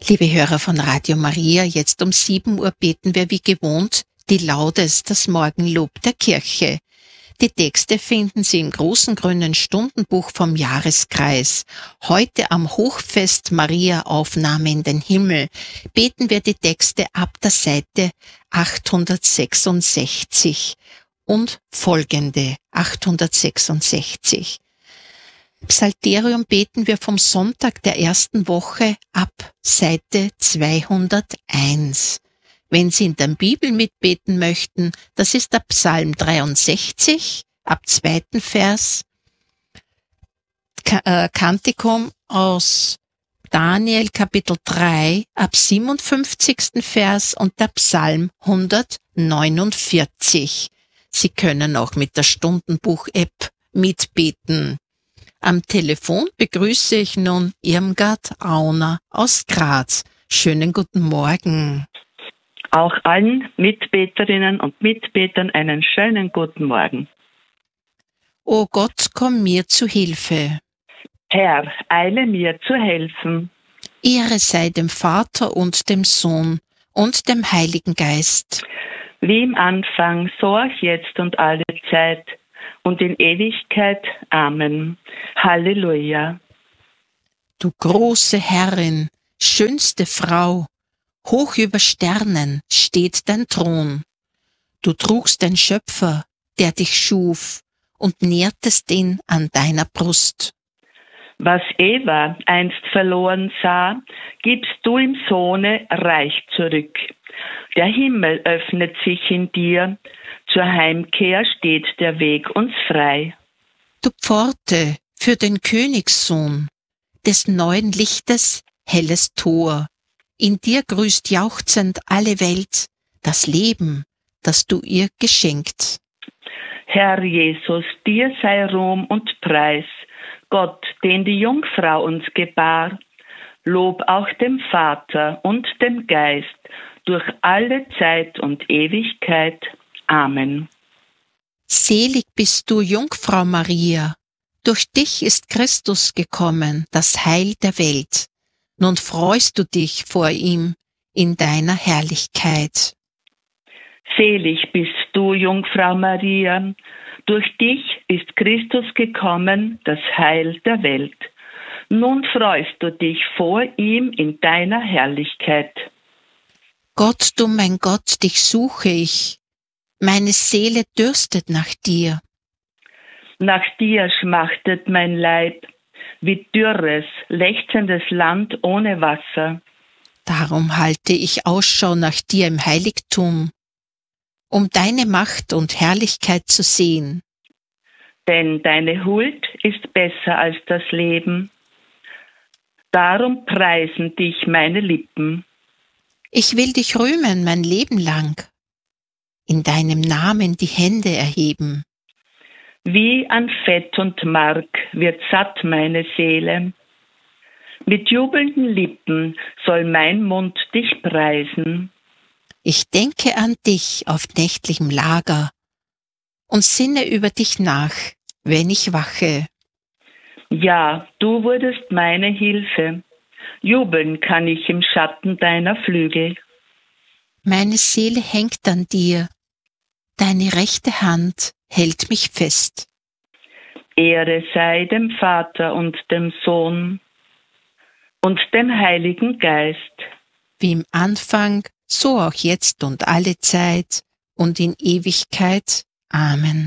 Liebe Hörer von Radio Maria, jetzt um 7 Uhr beten wir wie gewohnt die Laudes, das Morgenlob der Kirche. Die Texte finden Sie im großen grünen Stundenbuch vom Jahreskreis. Heute am Hochfest Maria Aufnahme in den Himmel beten wir die Texte ab der Seite 866 und folgende 866. Psalterium beten wir vom Sonntag der ersten Woche ab Seite 201. Wenn Sie in der Bibel mitbeten möchten, das ist der Psalm 63 ab 2. Vers, Kantikum aus Daniel Kapitel 3 ab 57. Vers und der Psalm 149. Sie können auch mit der Stundenbuch-App mitbeten. Am Telefon begrüße ich nun Irmgard Auner aus Graz. Schönen guten Morgen. Auch allen Mitbeterinnen und Mitbetern einen schönen guten Morgen. O Gott, komm mir zu Hilfe. Herr, eile mir zu helfen. Ehre sei dem Vater und dem Sohn und dem Heiligen Geist. Wie im Anfang, so auch jetzt und alle Zeit und in Ewigkeit. Amen. Halleluja. Du große Herrin, schönste Frau, hoch über Sternen steht dein Thron. Du trugst den Schöpfer, der dich schuf, und nährtest ihn an deiner Brust. Was Eva einst verloren sah, gibst du im Sohne reich zurück. Der Himmel öffnet sich in dir, zur Heimkehr steht der Weg uns frei. Du Pforte für den Königssohn, des neuen Lichtes helles Tor. In dir grüßt jauchzend alle Welt, das Leben, das du ihr geschenkt. Herr Jesus, dir sei Ruhm und Preis, Gott, den die Jungfrau uns gebar. Lob auch dem Vater und dem Geist, durch alle Zeit und Ewigkeit. Amen. Selig bist du, Jungfrau Maria, durch dich ist Christus gekommen, das Heil der Welt. Nun freust du dich vor ihm in deiner Herrlichkeit. Selig bist du, Jungfrau Maria, durch dich ist Christus gekommen, das Heil der Welt. Nun freust du dich vor ihm in deiner Herrlichkeit. Gott, du mein Gott, dich suche ich. Meine Seele dürstet nach dir. Nach dir schmachtet mein Leib, wie dürres, lechzendes Land ohne Wasser. Darum halte ich Ausschau nach dir im Heiligtum, um deine Macht und Herrlichkeit zu sehen. Denn deine Huld ist besser als das Leben. Darum preisen dich meine Lippen. Ich will dich rühmen mein Leben lang, in deinem Namen die Hände erheben. Wie an Fett und Mark wird satt meine Seele. Mit jubelnden Lippen soll mein Mund dich preisen. Ich denke an dich auf nächtlichem Lager und sinne über dich nach, wenn ich wache. Ja, du wurdest meine Hilfe. Jubeln kann ich im Schatten deiner Flügel. Meine Seele hängt an dir, deine rechte Hand hält mich fest. Ehre sei dem Vater und dem Sohn und dem Heiligen Geist. Wie im Anfang, so auch jetzt und alle Zeit und in Ewigkeit. Amen.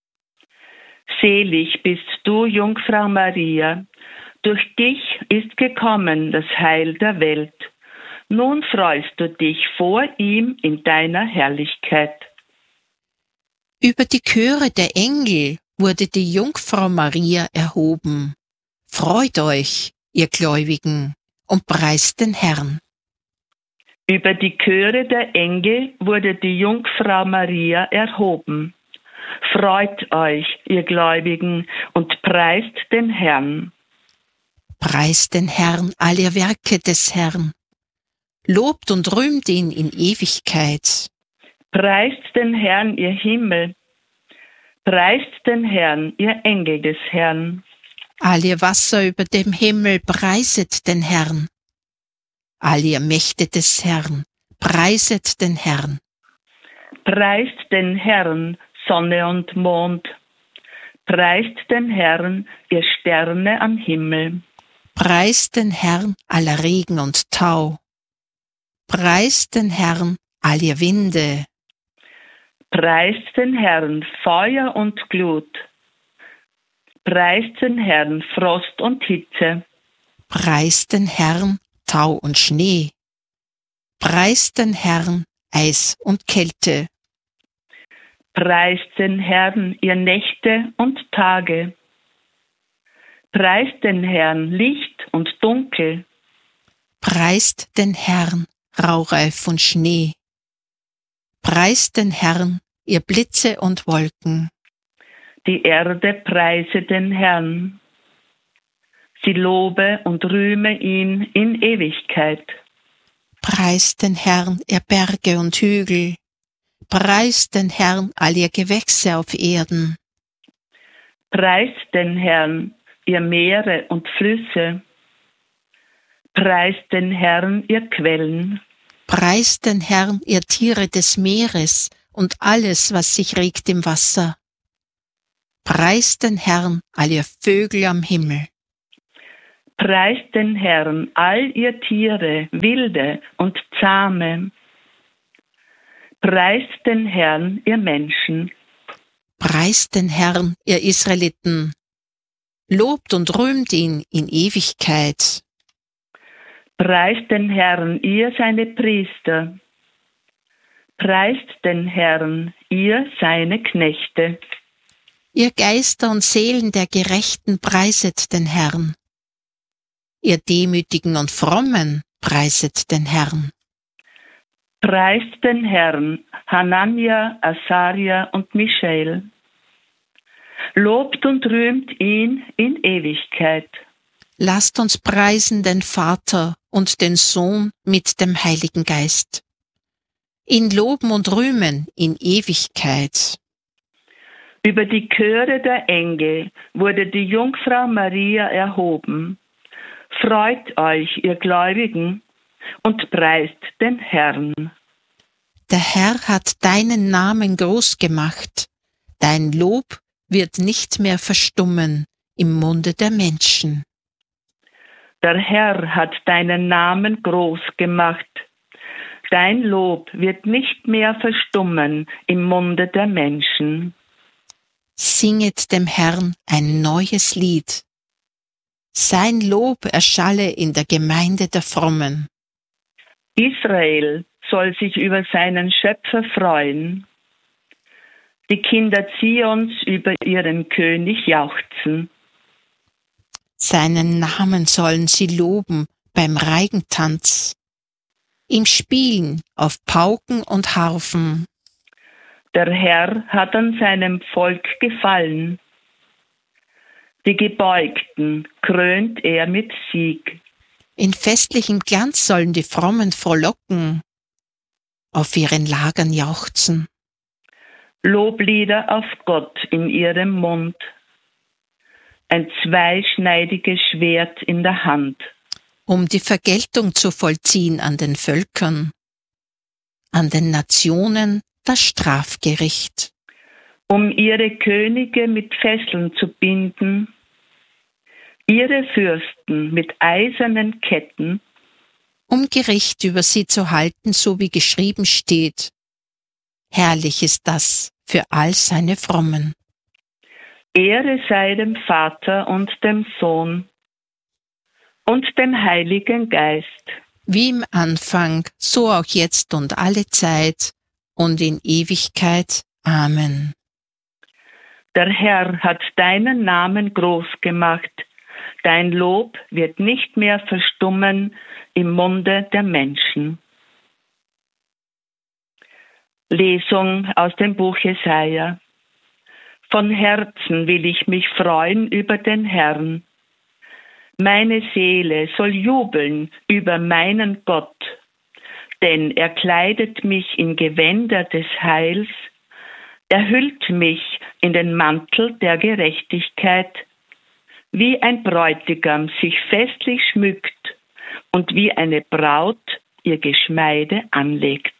Selig bist du, Jungfrau Maria, durch dich ist gekommen das Heil der Welt. Nun freust du dich vor ihm in deiner Herrlichkeit. Über die Chöre der Engel wurde die Jungfrau Maria erhoben. Freut euch, ihr Gläubigen, und preist den Herrn. Über die Chöre der Engel wurde die Jungfrau Maria erhoben. Freut euch, ihr Gläubigen, und preist den Herrn. Preist den Herrn, all ihr Werke des Herrn. Lobt und rühmt ihn in Ewigkeit. Preist den Herrn, ihr Himmel. Preist den Herrn, ihr Engel des Herrn. All ihr Wasser über dem Himmel, preiset den Herrn. all ihr Mächte des Herrn, preiset den Herrn. Preist den Herrn, Sonne und Mond. Preist den Herrn, ihr Sterne am Himmel. Preist den Herrn, aller Regen und Tau. Preist den Herrn, all ihr Winde. Preist den Herrn, Feuer und Glut. Preist den Herrn, Frost und Hitze. Preist den Herrn, Tau und Schnee. Preist den Herrn, Eis und Kälte. Preist den Herrn, ihr Nächte und Tage. Preist den Herrn, Licht und Dunkel. Preist den Herrn, Raureif und Schnee. Preist den Herrn, ihr Blitze und Wolken. Die Erde preise den Herrn. Sie lobe und rühme ihn in Ewigkeit. Preist den Herrn, ihr Berge und Hügel. Preist den Herrn, all ihr Gewächse auf Erden. Preist den Herrn, ihr Meere und Flüsse. Preist den Herrn, ihr Quellen. Preist den Herrn, ihr Tiere des Meeres und alles, was sich regt im Wasser. Preist den Herrn, all ihr Vögel am Himmel. Preist den Herrn, all ihr Tiere, wilde und zahme. Preist den Herrn, ihr Menschen. Preist den Herrn, ihr Israeliten. Lobt und rühmt ihn in Ewigkeit. Preist den Herrn, ihr seine Priester. Preist den Herrn, ihr seine Knechte. Ihr Geister und Seelen der Gerechten, preiset den Herrn. Ihr Demütigen und Frommen, preiset den Herrn. Preist den Herrn, Hanania, Asaria und Michael. Lobt und rühmt ihn in Ewigkeit. Lasst uns preisen den Vater und den Sohn mit dem Heiligen Geist. Ihn loben und rühmen in Ewigkeit. Über die Chöre der Engel wurde die Jungfrau Maria erhoben. Freut euch, ihr Gläubigen, und preist den Herrn. Der Herr hat deinen Namen groß gemacht. Dein Lob wird nicht mehr verstummen im Munde der Menschen. Der Herr hat deinen Namen groß gemacht. Dein Lob wird nicht mehr verstummen im Munde der Menschen. Singet dem Herrn ein neues Lied. Sein Lob erschalle in der Gemeinde der Frommen. Israel soll sich über seinen Schöpfer freuen. Die Kinder Zions über ihren König jauchzen. Seinen Namen sollen sie loben beim Reigentanz, im Spielen auf Pauken und Harfen. Der Herr hat an seinem Volk gefallen. Die Gebeugten krönt er mit Sieg. In festlichem Glanz sollen die Frommen frohlocken, auf ihren Lagern jauchzen. Loblieder auf Gott in ihrem Mund, ein zweischneidiges Schwert in der Hand. Um die Vergeltung zu vollziehen an den Völkern, an den Nationen das Strafgericht. Um ihre Könige mit Fesseln zu binden, ihre Fürsten mit eisernen Ketten, um Gericht über sie zu halten, so wie geschrieben steht. Herrlich ist das für all seine Frommen. Ehre sei dem Vater und dem Sohn und dem Heiligen Geist. Wie im Anfang, so auch jetzt und alle Zeit und in Ewigkeit. Amen. Der Herr hat deinen Namen groß gemacht. Dein Lob wird nicht mehr verstummen im Munde der Menschen. Lesung aus dem Buch Jesaja. Von Herzen will ich mich freuen über den Herrn. Meine Seele soll jubeln über meinen Gott, denn er kleidet mich in Gewänder des Heils, er hüllt mich in den Mantel der Gerechtigkeit, wie ein Bräutigam sich festlich schmückt und wie eine Braut ihr Geschmeide anlegt.